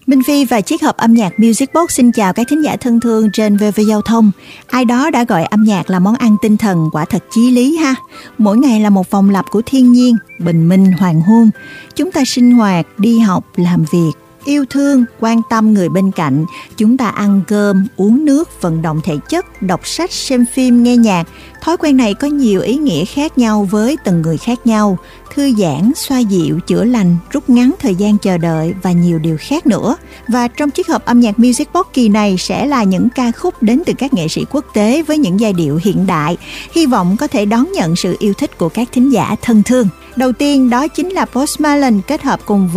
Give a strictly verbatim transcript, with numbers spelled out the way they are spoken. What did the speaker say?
Minh Phi và chiếc hộp âm nhạc Music Box xin chào các thính giả thân thương trên vê vê Giao thông. Ai đó đã gọi âm nhạc là món ăn tinh thần, quả thật chí lý ha. Mỗi ngày là một vòng lặp của thiên nhiên, bình minh, hoàng hôn. Chúng ta sinh hoạt, đi học, làm việc, yêu thương, quan tâm người bên cạnh. Chúng ta ăn cơm, uống nước, vận động thể chất, đọc sách, xem phim, nghe nhạc. Thói quen này có nhiều ý nghĩa khác nhau với từng người khác nhau. Thư giãn, xoa dịu, chữa lành, rút ngắn thời gian chờ đợi và nhiều điều khác nữa. Và trong chiếc hộp âm nhạc Music Box kỳ này sẽ là những ca khúc đến từ các nghệ sĩ quốc tế với những giai điệu hiện đại. Hy vọng có thể đón nhận sự yêu thích của các thính giả thân thương. Đầu tiên đó chính là Post Malone kết hợp cùng với